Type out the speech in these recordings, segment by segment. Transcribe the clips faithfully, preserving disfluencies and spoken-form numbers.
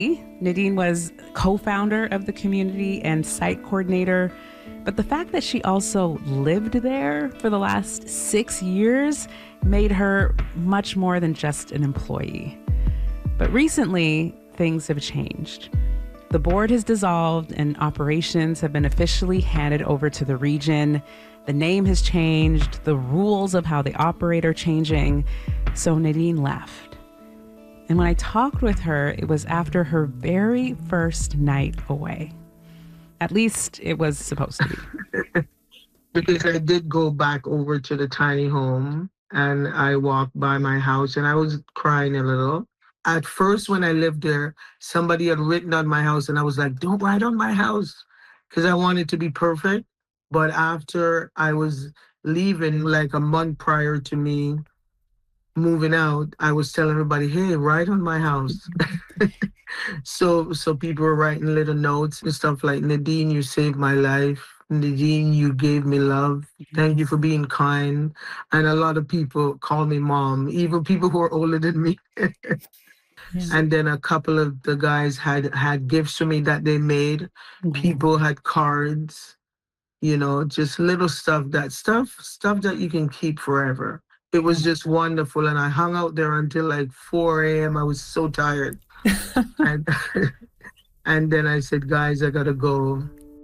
Nadine was co-founder of the community and site coordinator, but the fact that she also lived there for the last six years made her much more than just an employee. But recently, things have changed. The board has dissolved and operations have been officially handed over to the region. The name has changed, the rules of how they operate are changing, so Nadine left. And when I talked with her, it was after her very first night away. At least it was supposed to be. Because I did go back over to the tiny home and I walked by my house and I was crying a little. At first, when I lived there, somebody had written on my house and I was like, don't write on my house, because I wanted to be perfect. But after I was leaving, like a month prior to me moving out, I was telling everybody, hey, write on my house. so so people were writing little notes and stuff like, Nadine, you saved my life. Nadine, you gave me love. Thank you for being kind. And a lot of people call me mom, even people who are older than me. Yeah. And then a couple of the guys had had gifts for me that they made. Mm-hmm. People had cards, you know, just little stuff that stuff, stuff that you can keep forever. It was just wonderful. And I hung out there until like four a.m. I was so tired. and, and then I said, guys, I gotta go.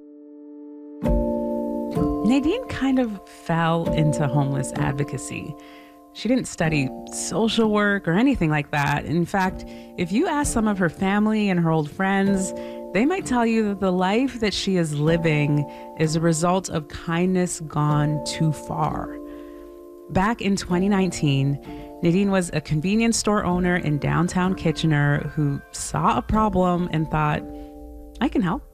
Nadine kind of fell into homeless advocacy. She didn't study social work or anything like that. In fact, if you ask some of her family and her old friends, they might tell you that the life that she is living is a result of kindness gone too far. Back in twenty nineteen, Nadine was a convenience store owner in downtown Kitchener who saw a problem and thought, I can help.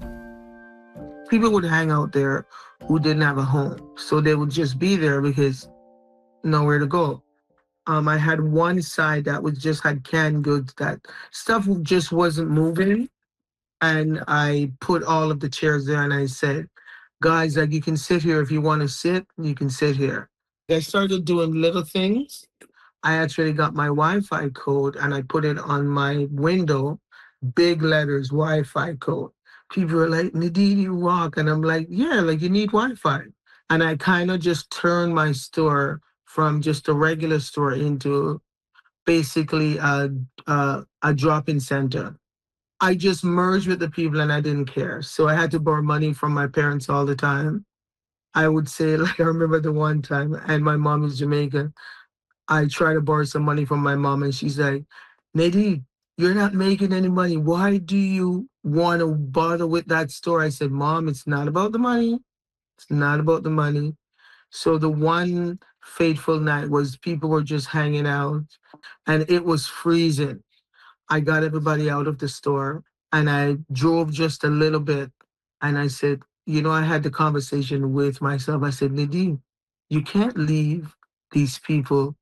People would hang out there who didn't have a home. So they would just be there because nowhere to go. Um, I had one side that was just had canned goods, that stuff just wasn't moving. And I put all of the chairs there and I said, guys, like, you can sit here if you want to sit, you can sit here. I started doing little things. I actually got my Wi-Fi code and I put it on my window, big letters, Wi-Fi code. People were like, Nadine, you rock. And I'm like, yeah, like, you need Wi-Fi. And I kind of just turned my store from just a regular store into basically a, a, a drop-in center. I just merged with the people and I didn't care. So I had to borrow money from my parents all the time. I would say, like, I remember the one time, and my mom is Jamaican. I tried to borrow some money from my mom and she's like, Nadine, you're not making any money. Why do you want to bother with that store? I said, Mom, it's not about the money. It's not about the money. So the one fateful night was people were just hanging out and it was freezing. I got everybody out of the store and I drove just a little bit and I said, you know, I had the conversation with myself. I said, Nadine, you can't leave these people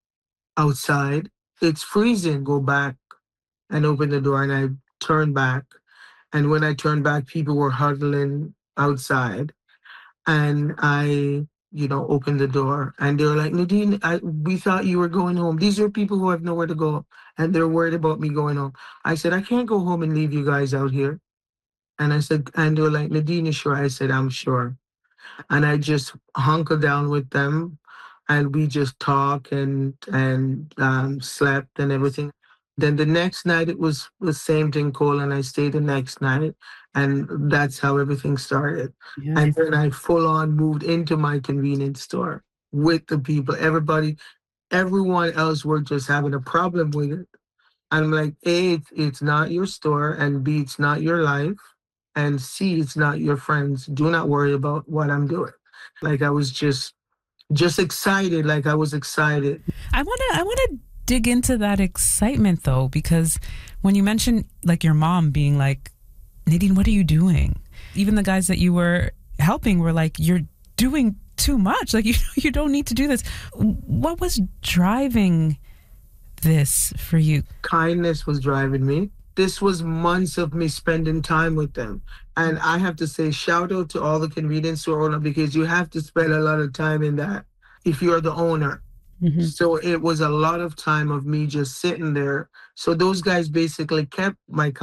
outside. It's freezing. Go back and open the door. And I turned back. And when I turned back, people were huddling outside. And I, you know, opened the door. And they were like, Nadine, I, we thought you were going home. These are people who have nowhere to go. And they're worried about me going home. I said, I can't go home and leave you guys out here. And I said, and they were like, Nadine, you sure? I said, I'm sure. And I just hunkered down with them and we just talked and and um, slept and everything. Then the next night it was the same thing, Cole, and I stayed the next night. And that's how everything started. Yeah. And then I full on moved into my convenience store with the people. Everybody, everyone else were just having a problem with it. I'm like, A, it's, it's not your store, and B, it's not your life. And C, it's not your friends. Do not worry about what I'm doing. Like I was just, just excited. Like I was excited. I want to, I want to dig into that excitement though, because when you mentioned like your mom being like, Nadine, what are you doing? Even the guys that you were helping were like, you're doing too much. Like you, you don't need to do this. What was driving this for you? Kindness was driving me. This was months of me spending time with them. And I have to say, shout out to all the convenience store owners, because you have to spend a lot of time in that if you're the owner. Mm-hmm. So it was a lot of time of me just sitting there. So those guys basically kept my